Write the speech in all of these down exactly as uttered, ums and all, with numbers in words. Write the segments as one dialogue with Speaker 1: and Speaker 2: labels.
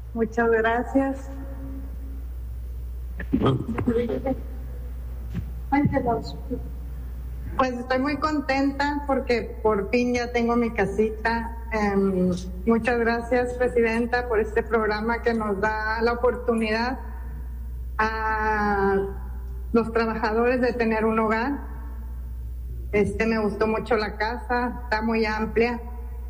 Speaker 1: Muchas gracias. Pues estoy muy contenta porque por fin ya tengo mi casita. Eh, muchas gracias, Presidenta, por este programa que nos da la oportunidad a los trabajadores de tener un hogar. Este, me gustó mucho la casa, está muy amplia.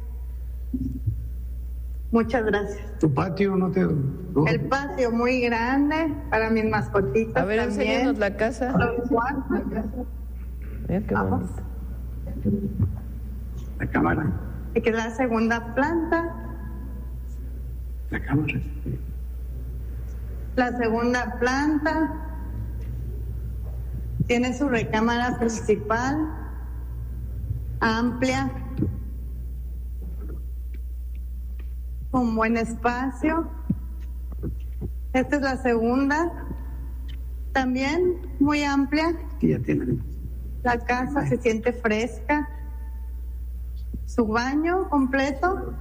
Speaker 1: Muchas gracias.
Speaker 2: ¿Tu patio no te...? No.
Speaker 1: El patio muy grande para mis mascotitas.
Speaker 3: A ver,
Speaker 1: también.
Speaker 3: enséñanos la casa.
Speaker 1: Los cuartos.
Speaker 3: Mira qué bonito.
Speaker 2: La cámara.
Speaker 1: Y que es la segunda planta.
Speaker 2: La cámara.
Speaker 1: La segunda planta tiene su recámara principal, amplia, con buen espacio. Esta es la segunda, también muy amplia.
Speaker 2: Que ya tienen.
Speaker 1: La casa se siente fresca. Su baño completo,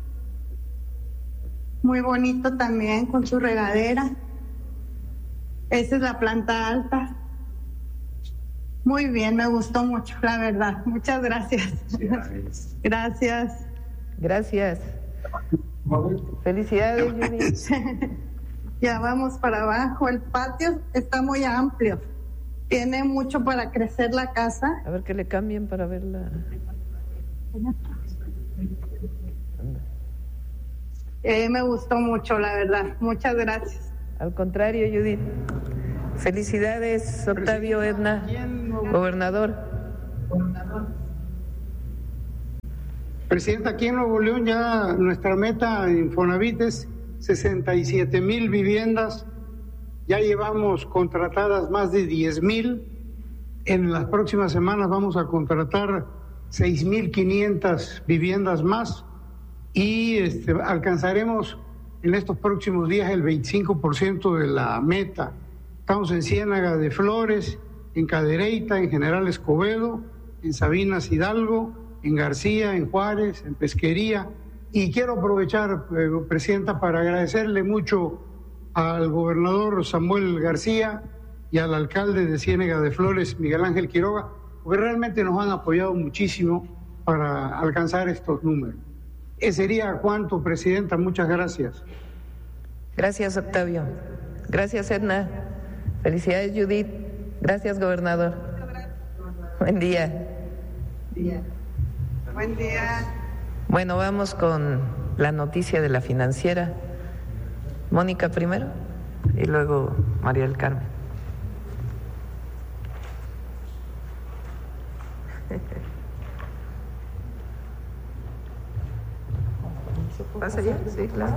Speaker 1: muy bonito también, con su regadera. Esa es la planta alta. Muy bien, me gustó mucho, la verdad. Muchas gracias.
Speaker 2: Gracias.
Speaker 1: Gracias.
Speaker 3: Gracias. Felicidades, Judith.
Speaker 1: Ya vamos para abajo. El patio está muy amplio. Tiene mucho para crecer la casa.
Speaker 3: A ver que le cambien para verla.
Speaker 1: Eh, me gustó mucho, la verdad. Muchas gracias.
Speaker 3: Al contrario, Judith. Felicidades, Octavio Edna, gobernador.
Speaker 2: Presidenta, aquí en Nuevo León ya nuestra meta en Infonavit es sesenta y siete mil viviendas. Ya llevamos contratadas más de diez mil. En las próximas semanas vamos a contratar seis mil quinientas viviendas más y este, alcanzaremos en estos próximos días el veinticinco por ciento de la meta. Estamos en Ciénaga de Flores, en Cadereyta, en General Escobedo, en Sabinas Hidalgo, en García, en Juárez, en Pesquería. Y quiero aprovechar, eh, Presidenta, para agradecerle mucho al gobernador Samuel García y al alcalde de Ciénaga de Flores, Miguel Ángel Quiroga, porque realmente nos han apoyado muchísimo para alcanzar estos números. Ese sería cuánto, Presidenta. Muchas gracias.
Speaker 3: Gracias, Octavio. Gracias, Edna. Felicidades, Judith. Gracias, gobernador. Buen día.
Speaker 1: Buen día.
Speaker 3: Bueno, vamos con la noticia de la financiera. Mónica primero y luego María del Carmen. ¿Pasa ya? Sí, claro.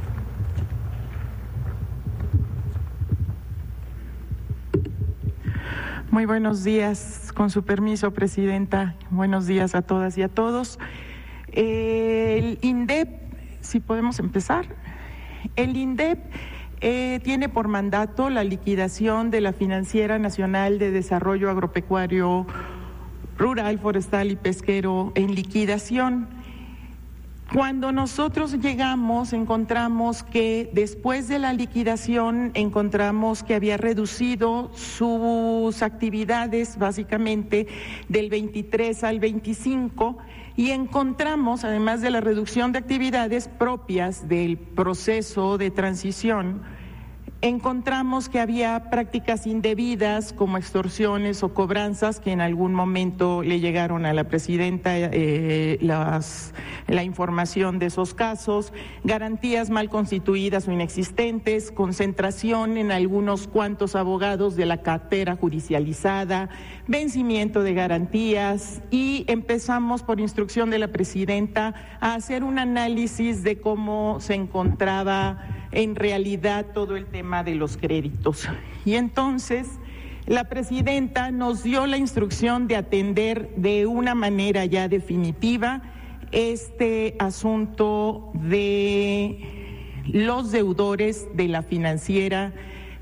Speaker 4: Muy buenos días, con su permiso, Presidenta. Buenos días a todas y a todos. El INDEP, si podemos empezar. El INDEP eh, tiene por mandato la liquidación de la Financiera Nacional de Desarrollo Agropecuario, Rural, Forestal y Pesquero en liquidación. Cuando nosotros llegamos, encontramos que después de la liquidación, encontramos que había reducido sus actividades básicamente del veintitrés al veinticinco y encontramos, además de la reducción de actividades propias del proceso de transición, encontramos que había prácticas indebidas como extorsiones o cobranzas que en algún momento le llegaron a la presidenta eh, las, la información de esos casos, garantías mal constituidas o inexistentes, concentración en algunos cuantos abogados de la cartera judicializada, vencimiento de garantías y empezamos por instrucción de la presidenta a hacer un análisis de cómo se encontraba en realidad todo el tema de los créditos. Y entonces la presidenta nos dio la instrucción de atender de una manera ya definitiva este asunto de los deudores de la financiera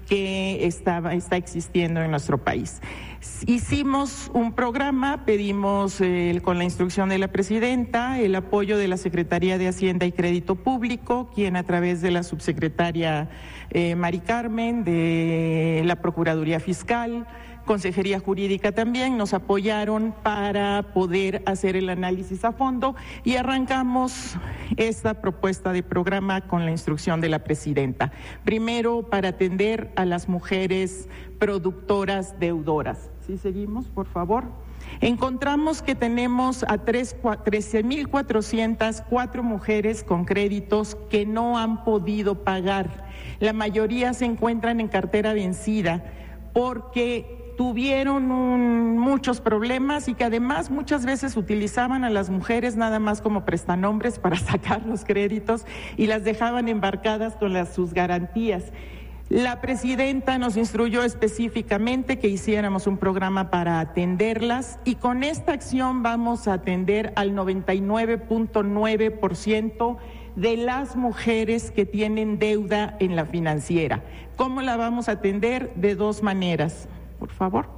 Speaker 4: que estaba, está existiendo en nuestro país. Hicimos un programa, pedimos eh, con la instrucción de la presidenta el apoyo de la Secretaría de Hacienda y Crédito Público, quien a través de la subsecretaria eh, Mari Carmen, de la Procuraduría Fiscal, Consejería Jurídica también, nos apoyaron para poder hacer el análisis a fondo y arrancamos esta propuesta de programa con la instrucción de la presidenta. Primero, para atender a las mujeres productoras deudoras. ¿Sí seguimos, por favor? Encontramos que tenemos a trece mil cuatrocientas cuatro mujeres con créditos que no han podido pagar. La mayoría se encuentran en cartera vencida porque tuvieron un, muchos problemas y que además muchas veces utilizaban a las mujeres nada más como prestanombres para sacar los créditos y las dejaban embarcadas con las, sus garantías. La presidenta nos instruyó específicamente que hiciéramos un programa para atenderlas y con esta acción vamos a atender al noventa y nueve punto nueve por ciento de las mujeres que tienen deuda en la financiera. ¿Cómo la vamos a atender? De dos maneras. Por favor.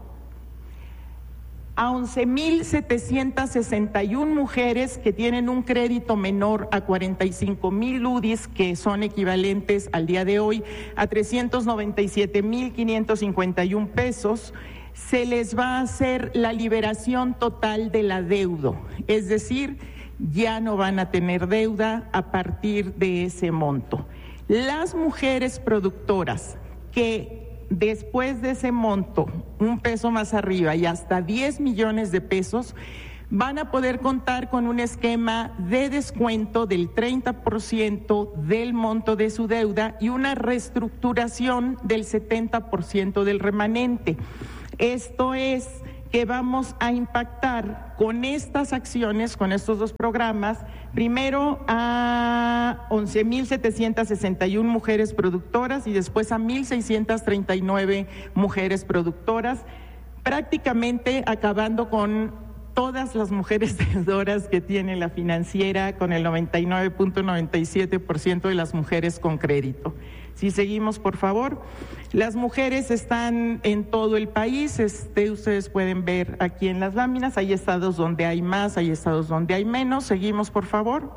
Speaker 4: A once mil setecientas sesenta y una mujeres que tienen un crédito menor a cuarenta y cinco mil U D Is, que son equivalentes al día de hoy a trescientos noventa y siete mil quinientos cincuenta y un pesos, se les va a hacer la liberación total del adeudo, es decir, ya no van a tener deuda a partir de ese monto. Las mujeres productoras que después de ese monto, un peso más arriba y hasta diez millones de pesos, van a poder contar con un esquema de descuento del treinta por ciento del monto de su deuda y una reestructuración del setenta por ciento del remanente. Esto es que vamos a impactar con estas acciones, con estos dos programas, primero a once mil setecientas sesenta y una mujeres productoras y después a mil seiscientas treinta y nueve mujeres productoras, prácticamente acabando con todas las mujeres deudoras que tiene la financiera, con el noventa y nueve punto noventa y siete por ciento de las mujeres con crédito. Si seguimos, por favor. Las mujeres están en todo el país, este, ustedes pueden ver aquí en las láminas, hay estados donde hay más, hay estados donde hay menos. Seguimos, por favor.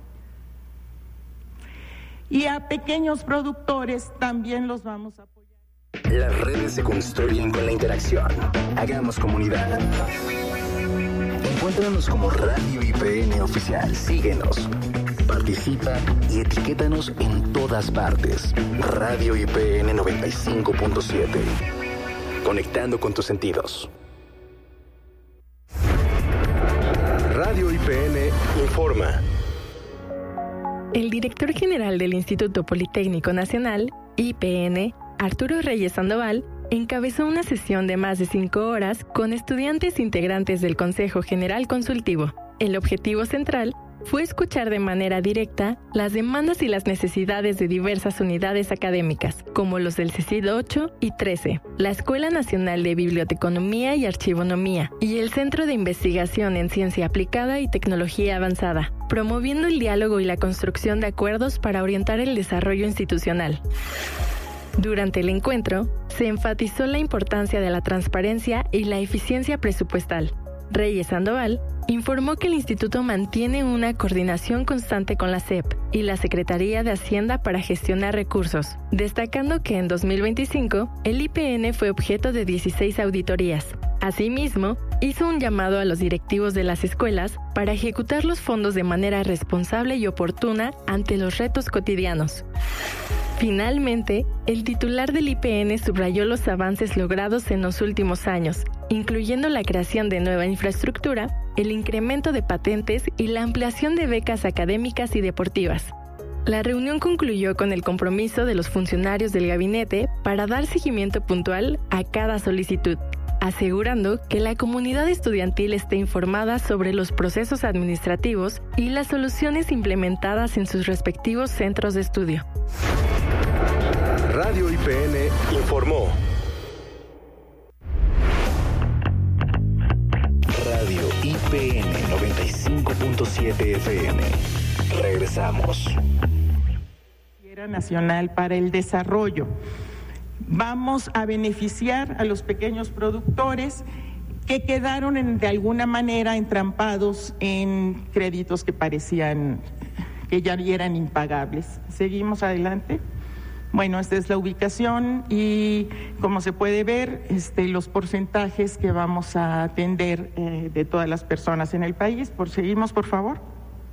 Speaker 4: Y a pequeños productores también los vamos a apoyar.
Speaker 5: Las redes se construyen con la interacción. Hagamos comunidad. Encuéntranos como Radio I P N Oficial. Síguenos. Participa y etiquétanos en todas partes. Radio I P N noventa y cinco punto siete. Conectando con tus sentidos. Radio I P N informa.
Speaker 6: El director general del Instituto Politécnico Nacional, I P N, Arturo Reyes Sandoval, encabezó una sesión de más de cinco horas con estudiantes integrantes del Consejo General Consultivo. El objetivo central fue escuchar de manera directa las demandas y las necesidades de diversas unidades académicas, como los del CECID ocho y trece, la Escuela Nacional de Biblioteconomía y Archivonomía y el Centro de Investigación en Ciencia Aplicada y Tecnología Avanzada, promoviendo el diálogo y la construcción de acuerdos para orientar el desarrollo institucional. Durante el encuentro, se enfatizó la importancia de la transparencia y la eficiencia presupuestal. Reyes Sandoval informó que el instituto mantiene una coordinación constante con la S E P y la Secretaría de Hacienda para gestionar recursos, destacando que en dos mil veinticinco el I P N fue objeto de dieciséis auditorías. Asimismo, hizo un llamado a los directivos de las escuelas para ejecutar los fondos de manera responsable y oportuna ante los retos cotidianos. Finalmente, el titular del I P N subrayó los avances logrados en los últimos años, incluyendo la creación de nueva infraestructura, el incremento de patentes y la ampliación de becas académicas y deportivas. La reunión concluyó con el compromiso de los funcionarios del gabinete para dar seguimiento puntual a cada solicitud, asegurando que la comunidad estudiantil esté informada sobre los procesos administrativos y las soluciones implementadas en sus respectivos centros de estudio.
Speaker 5: Radio I P N informó. Radio I P N noventa y cinco punto siete F M. Regresamos.
Speaker 4: Nacional para el Desarrollo. Vamos a beneficiar a los pequeños productores que quedaron en, de alguna manera entrampados en créditos que parecían que ya eran impagables. Seguimos adelante. Bueno, esta es la ubicación y como se puede ver, este, los porcentajes que vamos a atender eh, de todas las personas en el país. Por, seguimos, por favor.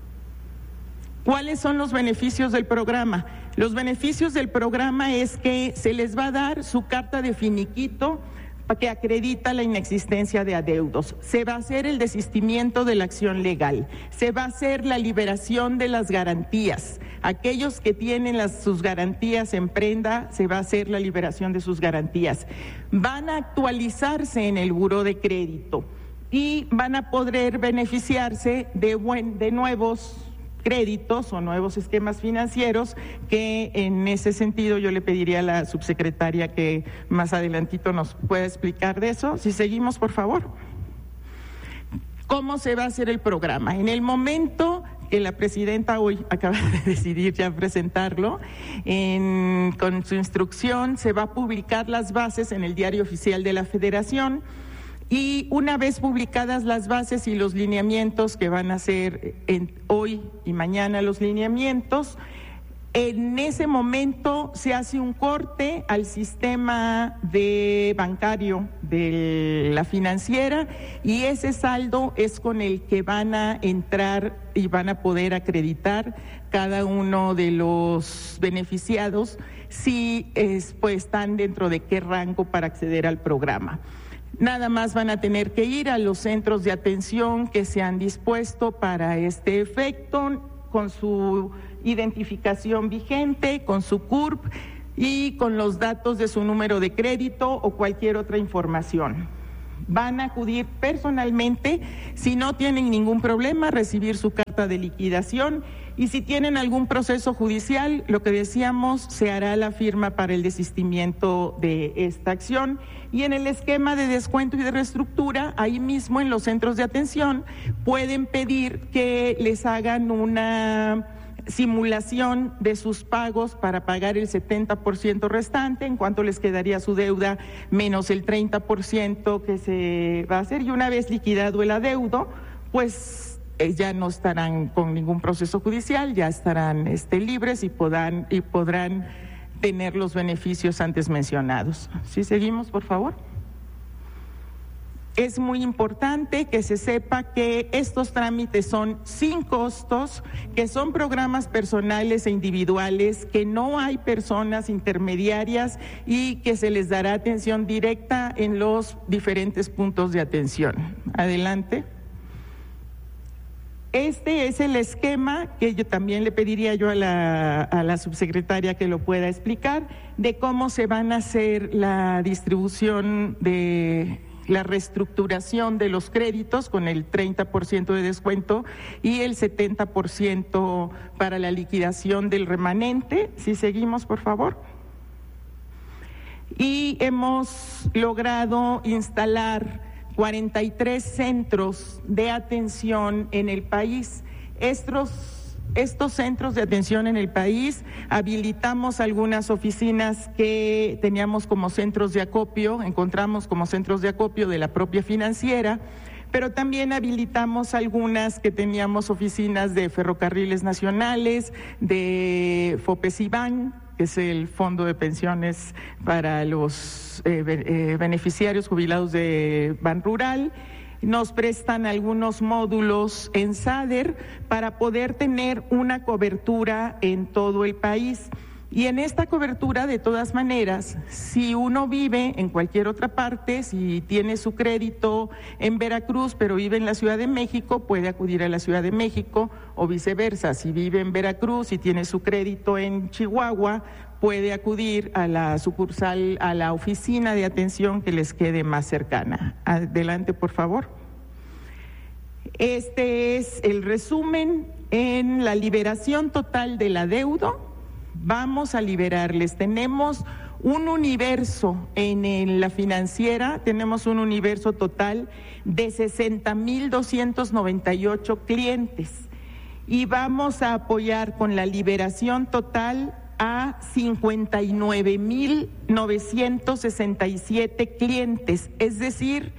Speaker 4: ¿Cuáles son los beneficios del programa? Los beneficios del programa es que se les va a dar su carta de finiquito que acredita la inexistencia de adeudos. Se va a hacer el desistimiento de la acción legal. Se va a hacer la liberación de las garantías. Aquellos que tienen las, sus garantías en prenda, se va a hacer la liberación de sus garantías. Van a actualizarse en el buró de crédito y van a poder beneficiarse de, buen, de nuevos créditos o nuevos esquemas financieros, que en ese sentido yo le pediría a la subsecretaria que más adelantito nos pueda explicar de eso. Si seguimos, por favor. ¿Cómo se va a hacer el programa? En el momento que la presidenta hoy acaba de decidir ya presentarlo, en, con su instrucción se va a publicar las bases en el Diario Oficial de la Federación. Y una vez publicadas las bases y los lineamientos, que van a ser en, hoy y mañana los lineamientos, en ese momento se hace un corte al sistema de bancario de la financiera y ese saldo es con el que van a entrar y van a poder acreditar cada uno de los beneficiados si es, pues, están dentro de qué rango para acceder al programa. Nada más van a tener que ir a los centros de atención que se han dispuesto para este efecto, con su identificación vigente, con su C U R P y con los datos de su número de crédito o cualquier otra información. Van a acudir personalmente, si no tienen ningún problema, a recibir su carta de liquidación, y si tienen algún proceso judicial, lo que decíamos, se hará la firma para el desistimiento de esta acción. Y en el esquema de descuento y de reestructura, ahí mismo en los centros de atención, pueden pedir que les hagan una simulación de sus pagos para pagar el setenta por ciento restante, en cuanto les quedaría su deuda menos el treinta por ciento que se va a hacer, y una vez liquidado el adeudo, pues eh, ya no estarán con ningún proceso judicial, ya estarán este, libres y podrán, y podrán tener los beneficios antes mencionados. ¿Sí seguimos, por favor? Es muy importante que se sepa que estos trámites son sin costos, que son programas personales e individuales, que no hay personas intermediarias y que se les dará atención directa en los diferentes puntos de atención. Adelante. Este es el esquema que yo también le pediría yo a la, a la subsecretaria que lo pueda explicar, de cómo se van a hacer la distribución de la reestructuración de los créditos con el treinta por ciento de descuento y el setenta por ciento para la liquidación del remanente. Si seguimos, por favor. Y hemos logrado instalar cuarenta y tres centros de atención en el país. Estos Estos centros de atención en el país, habilitamos algunas oficinas que teníamos como centros de acopio, encontramos como centros de acopio de la propia financiera, pero también habilitamos algunas que teníamos oficinas de Ferrocarriles Nacionales, de FOPESIBAN, que es el Fondo de Pensiones para los eh, eh, beneficiarios jubilados de Ban Rural. Nos prestan algunos módulos en SADER para poder tener una cobertura en todo el país. Y en esta cobertura, de todas maneras, si uno vive en cualquier otra parte, si tiene su crédito en Veracruz, pero vive en la Ciudad de México, puede acudir a la Ciudad de México, o viceversa. Si vive en Veracruz y tiene su crédito en Chihuahua, puede acudir a la sucursal, a la oficina de atención que les quede más cercana. Adelante, por favor. Este es el resumen. En la liberación total del adeudo, vamos a liberarles. Tenemos un universo en, en la financiera, tenemos un universo total de sesenta mil doscientos noventa y ocho clientes y vamos a apoyar con la liberación total a cincuenta y nueve mil novecientos sesenta y siete clientes, es decir,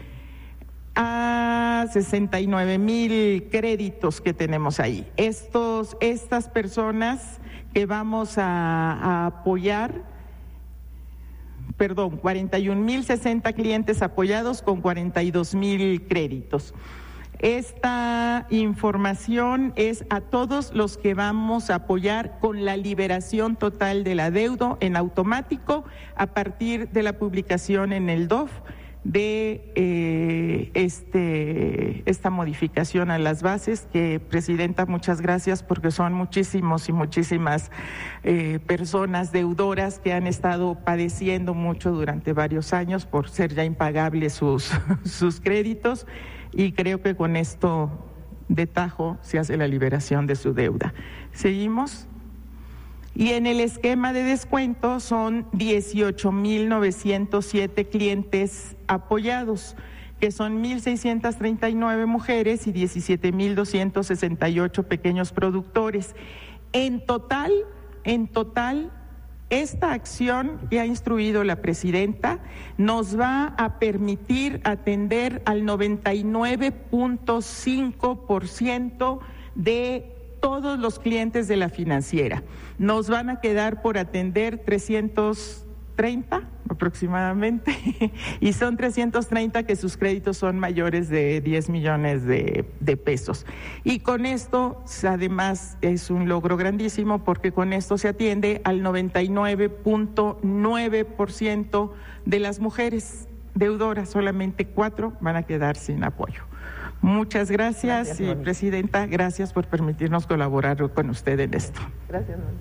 Speaker 4: a sesenta y nueve mil créditos que tenemos ahí. Estos, estas personas que vamos a, a apoyar, perdón, cuarenta y un mil sesenta clientes apoyados con cuarenta y dos mil créditos. Esta información es a todos los que vamos a apoyar con la liberación total del adeudo en automático a partir de la publicación en el D O F de eh, este, esta modificación a las bases, que, Presidenta, muchas gracias, porque son muchísimos y muchísimas eh, personas deudoras que han estado padeciendo mucho durante varios años por ser ya impagables sus, sus créditos, y creo que con esto de tajo se hace la liberación de su deuda. Seguimos. Y en el esquema de descuento son dieciocho mil novecientos siete clientes apoyados, que son mil seiscientas treinta y nueve mujeres y diecisiete mil doscientos sesenta y ocho pequeños productores. En total, en total, esta acción que ha instruido la Presidenta nos va a permitir atender al noventa y nueve punto cinco por ciento de todos los clientes de la financiera. Nos van a quedar por atender trescientos treinta aproximadamente, y son trescientos treinta que sus créditos son mayores de diez millones de, de pesos. Y con esto, además, es un logro grandísimo, porque con esto se atiende al noventa y nueve punto nueve por ciento de las mujeres deudoras. Solamente cuatro van a quedar sin apoyo. Muchas gracias, gracias y Mónica. Presidenta, gracias por permitirnos colaborar con usted en esto.
Speaker 3: Gracias, Mónica.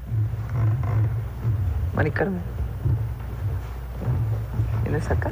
Speaker 3: Mari Carmen. ¿Tienes acá?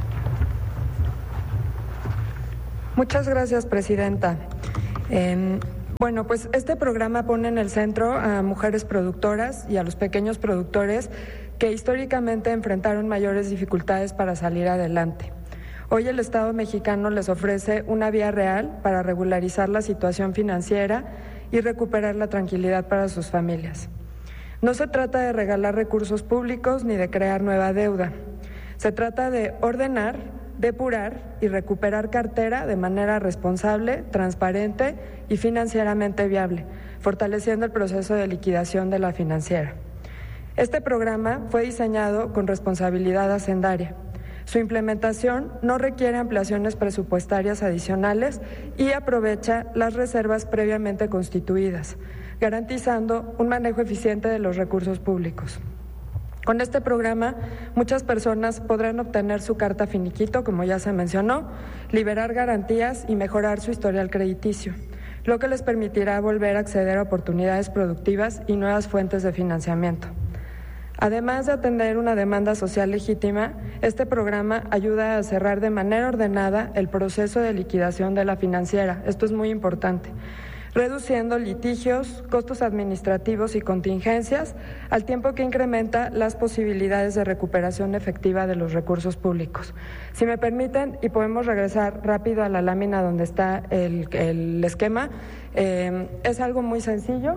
Speaker 7: Muchas gracias, Presidenta. Eh, bueno, pues este programa pone en el centro a mujeres productoras y a los pequeños productores que históricamente enfrentaron mayores dificultades para salir adelante. Hoy el Estado mexicano les ofrece una vía real para regularizar la situación financiera y recuperar la tranquilidad para sus familias. No se trata de regalar recursos públicos ni de crear nueva deuda. Se trata de ordenar, depurar y recuperar cartera de manera responsable, transparente y financieramente viable, fortaleciendo el proceso de liquidación de la financiera. Este programa fue diseñado con responsabilidad hacendaria. Su implementación no requiere ampliaciones presupuestarias adicionales y aprovecha las reservas previamente constituidas, garantizando un manejo eficiente de los recursos públicos. Con este programa, muchas personas podrán obtener su carta finiquito, como ya se mencionó, liberar garantías y mejorar su historial crediticio, lo que les permitirá volver a acceder a oportunidades productivas y nuevas fuentes de financiamiento. Además de atender una demanda social legítima, este programa ayuda a cerrar de manera ordenada el proceso de liquidación de la financiera. Esto es muy importante, reduciendo litigios, costos administrativos y contingencias, al tiempo que incrementa las posibilidades de recuperación efectiva de los recursos públicos. Si me permiten, y podemos regresar rápido a la lámina donde está el, el esquema, eh, es algo muy sencillo.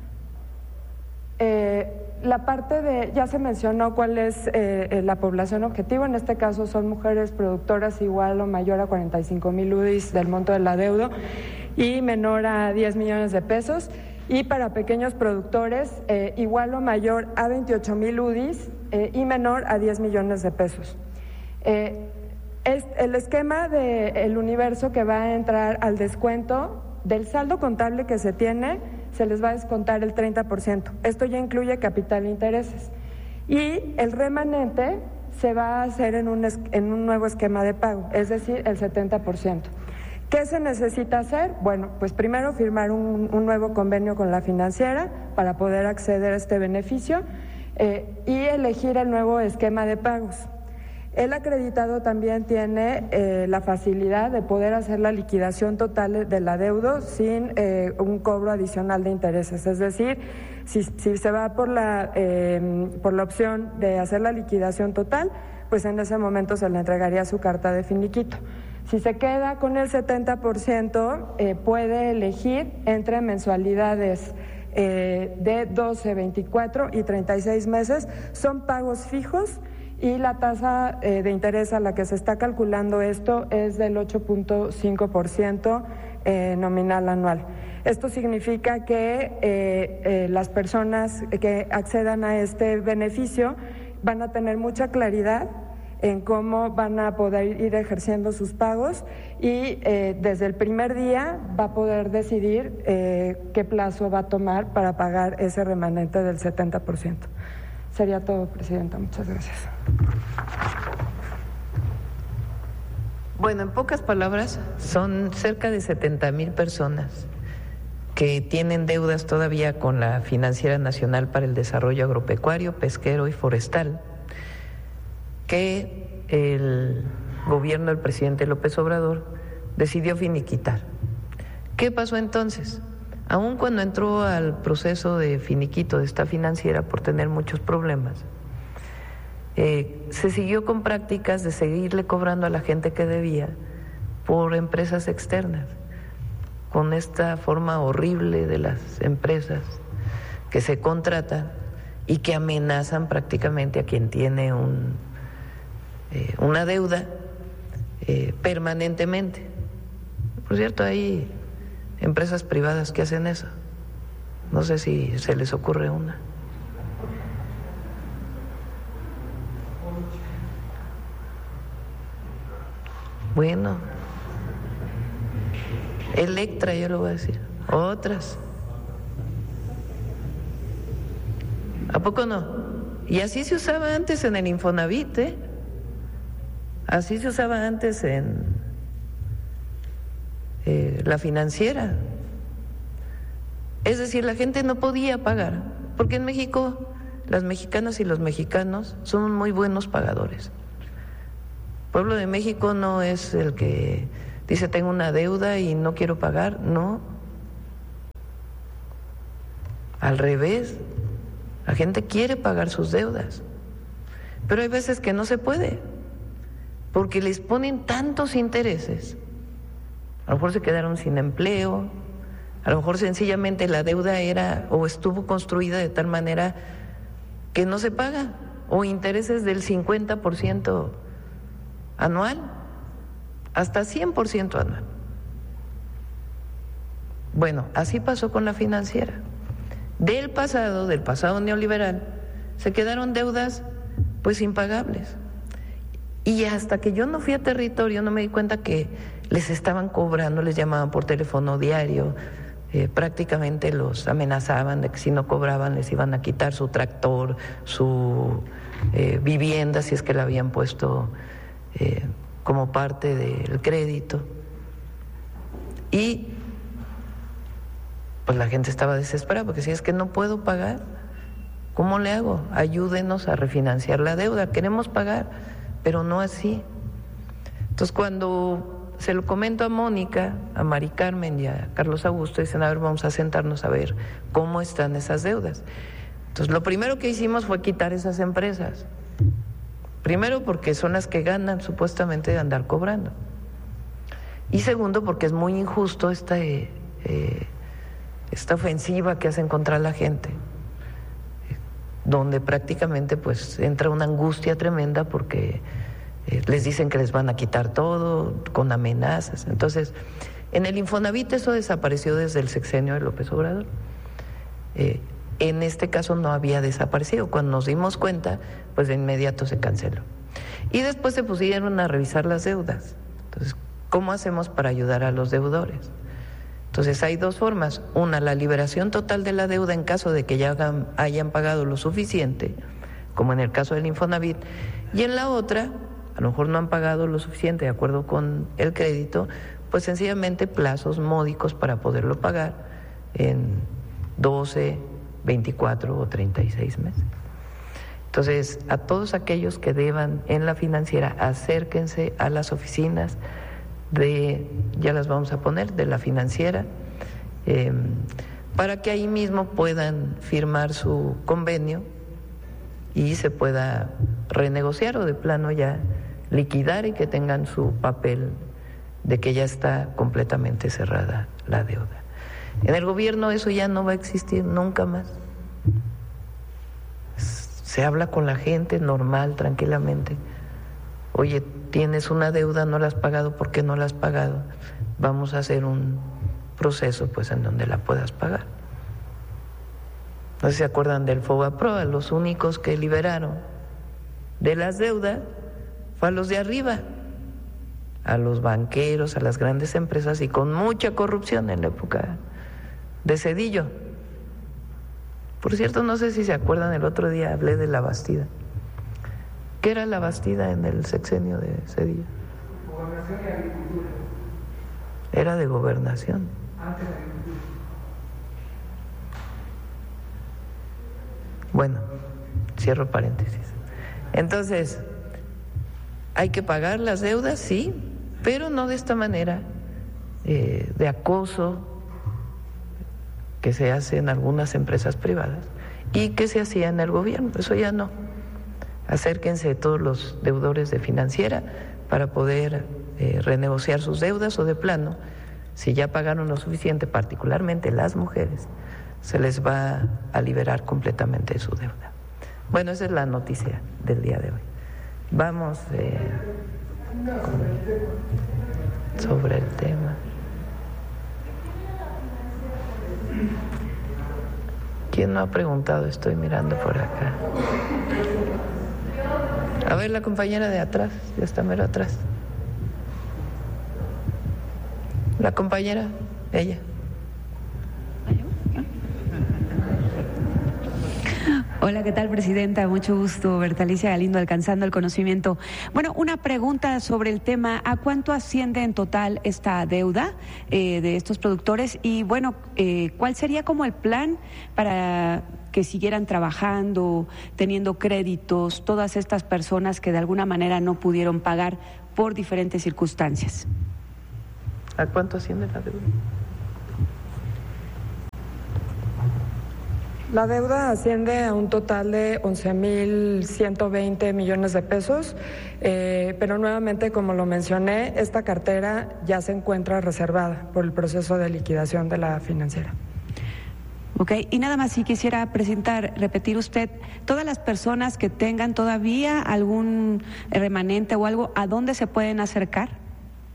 Speaker 7: Eh, la parte de, ya se mencionó cuál es eh, la población objetivo, en este caso son mujeres productoras igual o mayor a cuarenta y cinco mil U D Is del monto del adeudo y menor a diez millones de pesos, y para pequeños productores eh, igual o mayor a veintiocho mil U D Is eh, y menor a diez millones de pesos. Eh, es el esquema del universo que va a entrar al descuento del saldo contable que se tiene, se les va a descontar el treinta por ciento. Esto ya incluye capital e intereses. Y el remanente se va a hacer en un, en un nuevo esquema de pago, es decir, el setenta por ciento. ¿Qué se necesita hacer? Bueno, pues primero firmar un, un nuevo convenio con la financiera para poder acceder a este beneficio eh, y elegir el nuevo esquema de pagos. El acreditado también tiene eh, la facilidad de poder hacer la liquidación total del adeudo sin eh, un cobro adicional de intereses. Es decir, si, si se va por la, eh, por la opción de hacer la liquidación total, pues en ese momento se le entregaría su carta de finiquito. Si se queda con el setenta por ciento, eh, puede elegir entre mensualidades eh, de doce, veinticuatro y treinta y seis meses. Son pagos fijos y la tasa eh, de interés a la que se está calculando esto es del ocho punto cinco por ciento eh, nominal anual. Esto significa que eh, eh, las personas que accedan a este beneficio van a tener mucha claridad en cómo van a poder ir ejerciendo sus pagos y eh, desde el primer día va a poder decidir eh, qué plazo va a tomar para pagar ese remanente del setenta por ciento. Sería todo, Presidenta. Muchas gracias.
Speaker 3: Bueno, en pocas palabras, son cerca de setenta mil personas que tienen deudas todavía con la Financiera Nacional para el Desarrollo Agropecuario, Pesquero y Forestal, que el gobierno del presidente López Obrador decidió finiquitar. ¿Qué pasó entonces? Aun cuando entró al proceso de finiquito de esta financiera por tener muchos problemas, eh, se siguió con prácticas de seguirle cobrando a la gente que debía por empresas externas, con esta forma horrible de las empresas que se contratan y que amenazan prácticamente a quien tiene un, eh, una deuda eh, permanentemente. Por cierto, hay empresas privadas que hacen eso. No sé si se les ocurre una. Bueno, Electra, yo lo voy a decir. Otras. ¿A poco no? Y así se usaba antes en el Infonavit, ¿eh? Así se usaba antes en Eh, la financiera. Es decir, la gente no podía pagar, porque en México las mexicanas y los mexicanos son muy buenos pagadores. El pueblo de México no es el que dice tengo una deuda y no quiero pagar, no. Al revés, la gente quiere pagar sus deudas, pero hay veces que no se puede, porque les ponen tantos intereses. A lo mejor se quedaron sin empleo, a lo mejor sencillamente la deuda era o estuvo construida de tal manera que no se paga, o intereses del cincuenta por ciento anual, hasta cien por ciento anual. Bueno, así pasó con la financiera. Del pasado, del pasado neoliberal, se quedaron deudas pues impagables. Y hasta que yo no fui a territorio no me di cuenta que les estaban cobrando, les llamaban por teléfono diario, eh, prácticamente los amenazaban de que si no cobraban les iban a quitar su tractor, su eh, vivienda, si es que la habían puesto eh, como parte del crédito. Y pues la gente estaba desesperada, porque si es que no puedo pagar, ¿cómo le hago? Ayúdenos a refinanciar la deuda, queremos pagar, pero no así. Entonces cuando se lo comento a Mónica, a Mari Carmen y a Carlos Augusto, dicen, a ver, vamos a sentarnos a ver cómo están esas deudas. Entonces lo primero que hicimos fue quitar esas empresas. Primero porque son las que ganan supuestamente de andar cobrando. Y segundo porque es muy injusto esta, eh, esta ofensiva que hacen contra la gente, donde prácticamente pues entra una angustia tremenda porque eh, les dicen que les van a quitar todo, con amenazas. Entonces, en el Infonavit eso desapareció desde el sexenio de López Obrador. Eh, en este caso no había desaparecido. Cuando nos dimos cuenta, pues de inmediato se canceló. Y después se pusieron a revisar las deudas. Entonces, ¿cómo hacemos para ayudar a los deudores? Entonces hay dos formas. Una, la liberación total de la deuda en caso de que ya hagan, hayan pagado lo suficiente, como en el caso del Infonavit, y en la otra, a lo mejor no han pagado lo suficiente de acuerdo con el crédito, pues sencillamente plazos módicos para poderlo pagar en doce, veinticuatro o treinta y seis meses. Entonces, a todos aquellos que deban en la financiera, acérquense a las oficinas de, ya las vamos a poner, de la financiera, eh, para que ahí mismo puedan firmar su convenio y se pueda renegociar o de plano ya liquidar y que tengan su papel de que ya está completamente cerrada la deuda. En el gobierno eso ya no va a existir nunca más. Se habla con la gente normal, tranquilamente. Oye, tienes una deuda, no la has pagado, ¿por qué no la has pagado? Vamos a hacer un proceso pues en donde la puedas pagar. No sé si se acuerdan del FOBAPROA, los únicos que liberaron de las deudas fue a los de arriba, a los banqueros, a las grandes empresas, y con mucha corrupción en la época de Zedillo. Por cierto, no sé si se acuerdan, el otro día hablé de la Bastida. ¿Qué era la Bastida en el sexenio de Zedillo?
Speaker 2: Gobernación y agricultura.
Speaker 3: Era de gobernación.
Speaker 2: Antes de agricultura.
Speaker 3: Bueno, cierro paréntesis. Entonces, hay que pagar las deudas, sí, pero no de esta manera eh, de acoso que se hace en algunas empresas privadas y que se hacía en el gobierno. Eso ya no. Acérquense todos los deudores de financiera para poder eh, renegociar sus deudas, o de plano, si ya pagaron lo suficiente, particularmente las mujeres, se les va a liberar completamente de su deuda. Bueno, esa es la noticia del día de hoy. Vamos eh, sobre el tema. ¿Quién no ha preguntado? Estoy mirando por acá. A ver, la compañera de atrás, ya está mero atrás. La compañera, ella.
Speaker 8: Hola, ¿qué tal, presidenta? Mucho gusto, Bertalicia Galindo, Alcanzando el Conocimiento. Bueno, una pregunta sobre el tema: ¿a cuánto asciende en total esta deuda eh, de estos productores? Y bueno, eh, ¿cuál sería como el plan para que siguieran trabajando, teniendo créditos, todas estas personas que de alguna manera no pudieron pagar por diferentes circunstancias?
Speaker 3: ¿A cuánto asciende la deuda?
Speaker 7: La deuda asciende a un total de once mil ciento veinte millones de pesos, eh, pero nuevamente, como lo mencioné, esta cartera ya se encuentra reservada por el proceso de liquidación de la financiera.
Speaker 8: Ok, y nada más si quisiera presentar, repetir usted, todas las personas que tengan todavía algún remanente o algo, ¿a dónde se pueden acercar?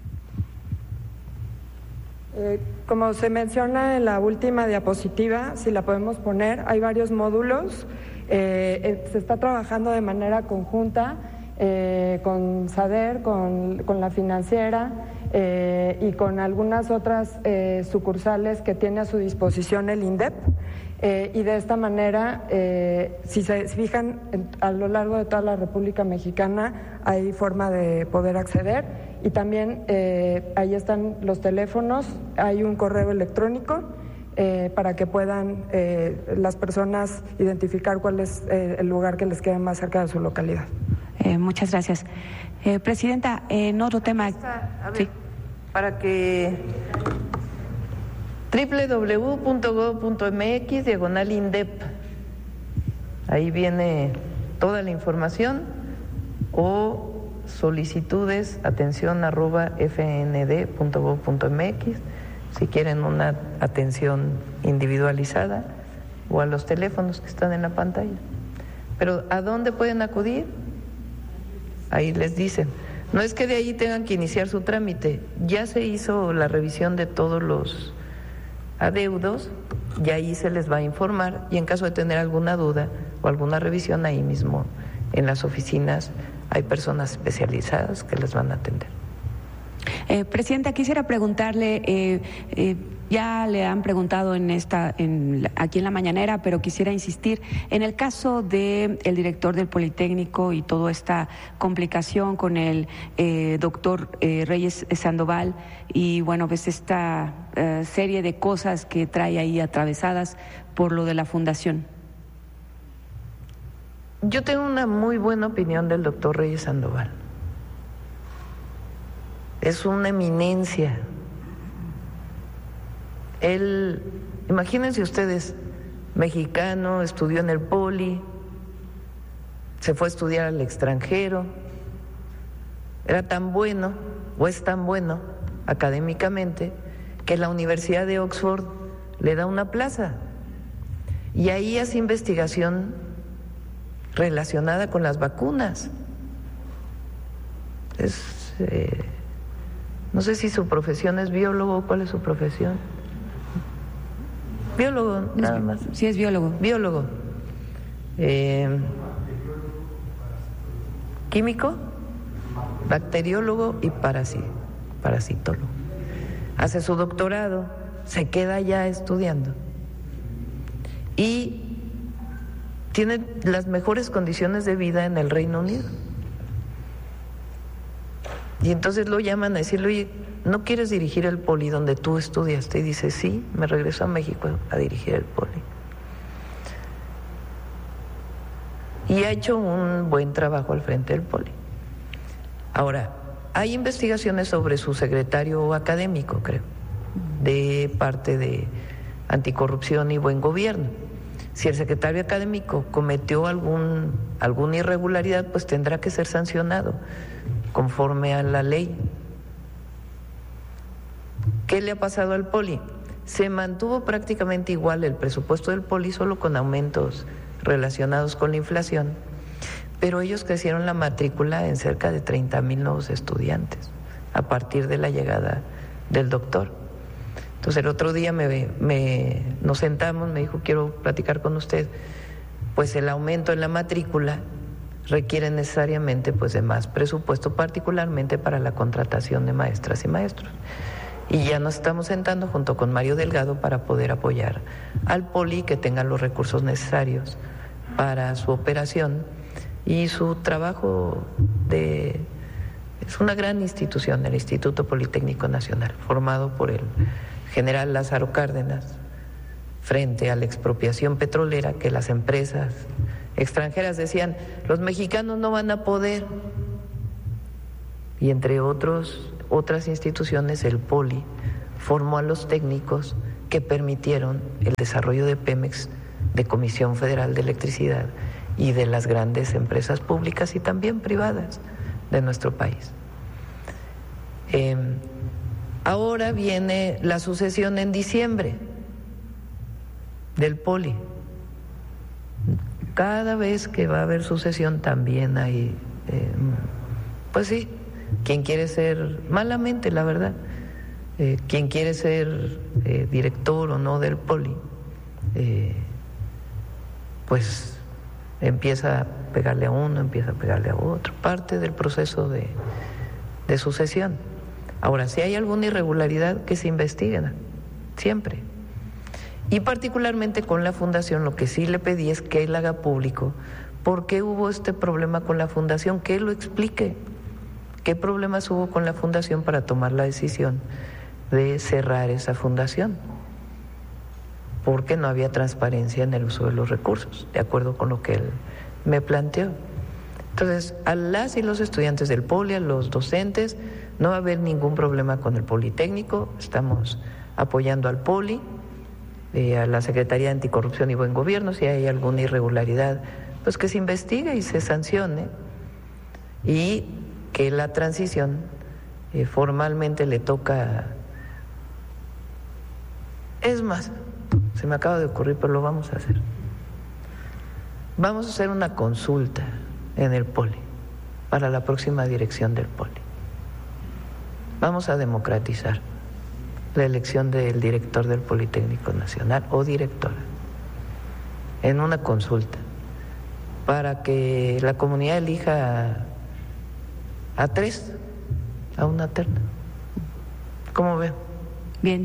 Speaker 7: Eh, como se menciona en la última diapositiva, si la podemos poner, hay varios módulos. Eh, eh, se está trabajando de manera conjunta eh, con SADER, con, con la financiera eh, y con algunas otras eh, sucursales que tiene a su disposición el INDEP. Eh, y de esta manera, eh, si se fijan, en, a lo largo de toda la República Mexicana hay forma de poder acceder. Y también eh, ahí están los teléfonos, hay un correo electrónico eh, para que puedan eh, las personas identificar cuál es eh, el lugar que les quede más cerca de su localidad.
Speaker 8: Eh, muchas gracias. Eh, Presidenta, en otro tema...
Speaker 3: Está, a ver,
Speaker 8: sí.
Speaker 3: Para que doble u doble u doble u punto gob punto eme equis diagonal INDEP, ahí viene toda la información, o solicitudes, atención arroba fnd punto gob punto mx, si quieren una atención individualizada, o a los teléfonos que están en la pantalla. Pero ¿a dónde pueden acudir? Ahí les dicen. No es que de ahí tengan que iniciar su trámite, ya se hizo la revisión de todos los adeudos y ahí se les va a informar, y en caso de tener alguna duda o alguna revisión, ahí mismo en las oficinas hay personas especializadas que les van a atender.
Speaker 8: Eh, Presidenta, quisiera preguntarle, eh, eh, ya le han preguntado en esta, en, aquí en la mañanera, pero quisiera insistir, en el caso del el director del Politécnico y toda esta complicación con el eh, doctor eh, Reyes Sandoval, y bueno, pues esta eh, serie de cosas que trae ahí atravesadas por lo de la fundación.
Speaker 3: Yo tengo una muy buena opinión del doctor Reyes Sandoval. Es una eminencia. Él, imagínense ustedes, mexicano, estudió en el Poli, se fue a estudiar al extranjero, era tan bueno, o es tan bueno académicamente, que la Universidad de Oxford le da una plaza. Y ahí hace investigación relacionada con las vacunas. Es, eh, no sé si su profesión es biólogo, ¿cuál es su profesión? Biólogo, nada más.
Speaker 8: Sí, es biólogo.
Speaker 3: Biólogo. Eh, químico, bacteriólogo y parasi, parasitólogo. Hace su doctorado, se queda ya estudiando y tiene las mejores condiciones de vida en el Reino Unido. Y entonces lo llaman a decirle, oye, ¿no quieres dirigir el Poli donde tú estudiaste? Y dice, sí, me regreso a México a dirigir el Poli. Y ha hecho un buen trabajo al frente del Poli. Ahora, hay investigaciones sobre su secretario académico, creo, de parte de Anticorrupción y Buen Gobierno. Si el secretario académico cometió algún, alguna irregularidad, pues tendrá que ser sancionado conforme a la ley. ¿Qué le ha pasado al Poli? Se mantuvo prácticamente igual el presupuesto del Poli, solo con aumentos relacionados con la inflación, pero ellos crecieron la matrícula en cerca de treinta mil nuevos estudiantes a partir de la llegada del doctor. Entonces el otro día me, me, nos sentamos, me dijo, quiero platicar con usted, pues el aumento en la matrícula requiere necesariamente pues de más presupuesto, particularmente para la contratación de maestras y maestros. Y ya nos estamos sentando junto con Mario Delgado para poder apoyar al Poli, que tenga los recursos necesarios para su operación y su trabajo de... Es una gran institución, el Instituto Politécnico Nacional, formado por el general Lázaro Cárdenas, frente a la expropiación petrolera que las empresas extranjeras decían, los mexicanos no van a poder. Y entre otros, otras instituciones, el Poli formó a los técnicos que permitieron el desarrollo de Pemex, de Comisión Federal de Electricidad y de las grandes empresas públicas y también privadas de nuestro país. Eh, ahora viene la sucesión en diciembre del Poli. Cada vez que va a haber sucesión también hay, eh, pues sí, quien quiere ser, malamente la verdad, eh, quien quiere ser eh, director o no del Poli, eh, pues empieza a pegarle a uno, empieza a pegarle a otro, parte del proceso de, de sucesión. Ahora, si hay alguna irregularidad, que se investiguen, siempre. Y particularmente con la fundación, lo que sí le pedí es que él haga público por qué hubo este problema con la fundación, que él lo explique, qué problemas hubo con la fundación para tomar la decisión de cerrar esa fundación, porque no había transparencia en el uso de los recursos, de acuerdo con lo que él me planteó. Entonces, a las y los estudiantes del Poli, a los docentes, no va a haber ningún problema con el Politécnico, estamos apoyando al Poli, eh, a la Secretaría de Anticorrupción y Buen Gobierno, si hay alguna irregularidad, pues que se investigue y se sancione, y que la transición eh, formalmente le toca, es más, se me acaba de ocurrir, pero lo vamos a hacer. Vamos a hacer una consulta en el Poli para la próxima dirección del Poli. Vamos a democratizar la elección del director del Politécnico Nacional o directora en una consulta para que la comunidad elija a, a tres, a una terna. ¿Cómo ven?
Speaker 8: Bien.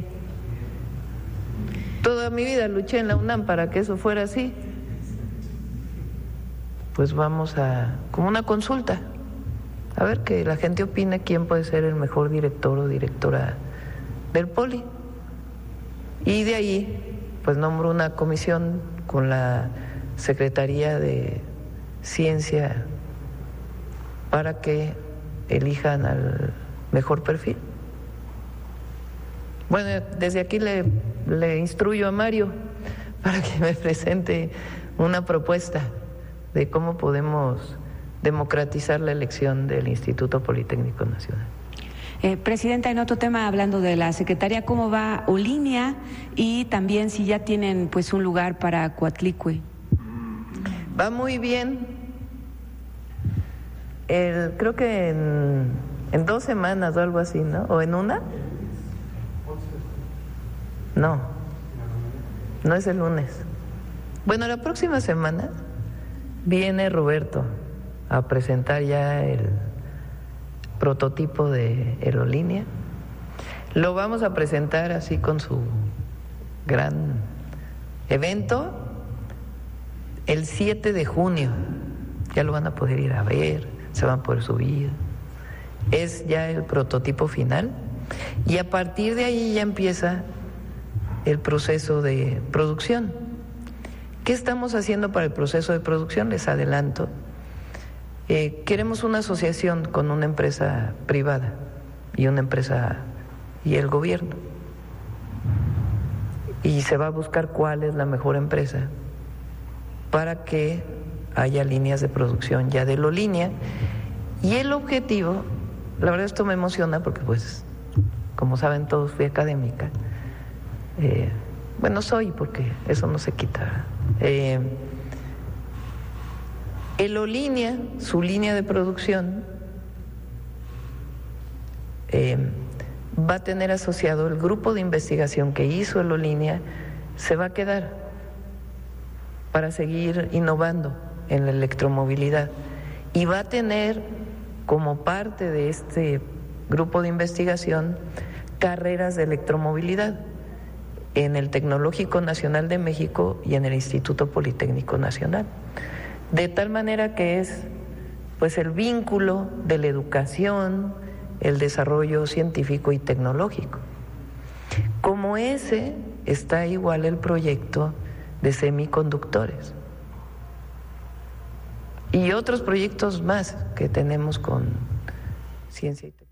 Speaker 3: Toda mi vida luché en la UNAM para que eso fuera así. Pues vamos a, como una consulta, a ver que la gente opine quién puede ser el mejor director o directora del Poli. Y de ahí, pues nombro una comisión con la Secretaría de Ciencia para que elijan al mejor perfil. Bueno, desde aquí le, le instruyo a Mario para que me presente una propuesta de cómo podemos democratizar la elección del Instituto Politécnico Nacional.
Speaker 8: Eh, Presidenta, en otro tema, hablando de la Secretaría, ¿cómo va Olinia? Y también si ya tienen pues un lugar para Coatlicue.
Speaker 3: Va muy bien. El, creo que en, en dos semanas o algo así, ¿no? ¿O en una? No, no es el lunes. Bueno, la próxima semana viene Roberto a presentar ya el prototipo de Aerolínea. Lo vamos a presentar así con su gran evento el siete de junio. Ya lo van a poder ir a ver, se van a poder subir. Es ya el prototipo final y a partir de ahí ya empieza el proceso de producción. ¿Qué estamos haciendo para el proceso de producción? Les adelanto. Eh, queremos una asociación con una empresa privada y una empresa y el gobierno. Y se va a buscar cuál es la mejor empresa para que haya líneas de producción ya de Aerolínea. Y el objetivo, la verdad esto me emociona porque pues, como saben todos, fui académica. Eh, bueno, soy porque eso no se quita. Eh, Aerolínea, su línea de producción, eh, va a tener asociado el grupo de investigación que hizo Aerolínea, se va a quedar para seguir innovando en la electromovilidad y va a tener como parte de este grupo de investigación carreras de electromovilidad en el Tecnológico Nacional de México y en el Instituto Politécnico Nacional. De tal manera que es pues el vínculo de la educación, el desarrollo científico y tecnológico. Como ese está igual el proyecto de semiconductores y otros proyectos más que tenemos con ciencia y tecnología.